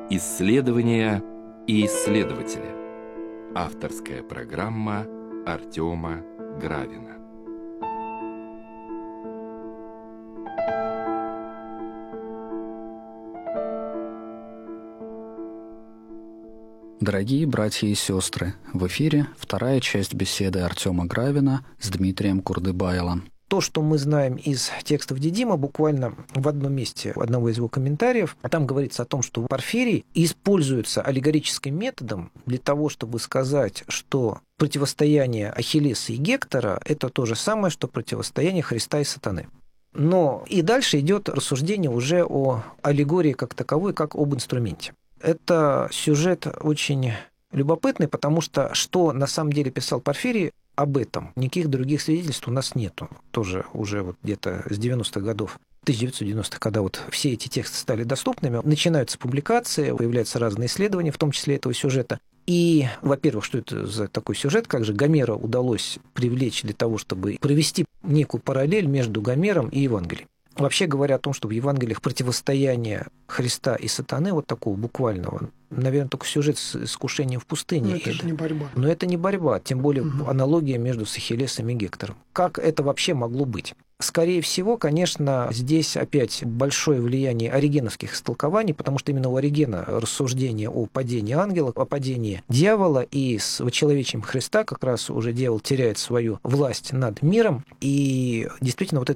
Исследования и исследователи. Авторская программа Артема Гравина. Дорогие братья и сестры, в эфире вторая часть беседы Артема Гравина с Дмитрием Курдыбайлом. То, что мы знаем из текстов Дидима, буквально в одном месте одного из его комментариев, там говорится о том, что Порфирий используется аллегорическим методом для того, чтобы сказать, что противостояние Ахиллеса и Гектора – это то же самое, что противостояние Христа и сатаны. Но и дальше идет рассуждение уже о аллегории как таковой, как об инструменте. Это сюжет очень любопытный, потому что на самом деле писал Порфирий об этом, никаких других свидетельств у нас нету. Тоже уже вот где-то с 90-х годов, 1990-х, когда вот все эти тексты стали доступными, начинаются публикации, появляются разные исследования, в том числе этого сюжета. И, во-первых, что это за такой сюжет, как же Гомера удалось привлечь для того, чтобы провести некую параллель между Гомером и Евангелием. Вообще говоря о том, что в Евангелиях противостояние Христа и сатаны, вот такого буквального, наверное, только сюжет с искушением в пустыне. Но это же не борьба. Но это не борьба, тем более аналогия между Ахиллесом и Гектором. Как это вообще могло быть? Скорее всего, конечно, здесь опять большое влияние оригеновских истолкований, потому что именно у Оригена рассуждение о падении ангела, о падении дьявола, и с вочеловечием Христа как раз уже дьявол теряет свою власть над миром, и действительно вот